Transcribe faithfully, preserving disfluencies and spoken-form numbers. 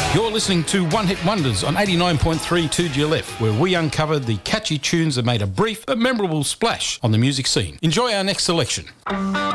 You're listening to One Hit Wonders on eighty-nine point three two G L F, where we uncover the catchy tunes that made a brief but memorable splash on the music scene. Enjoy our next selection.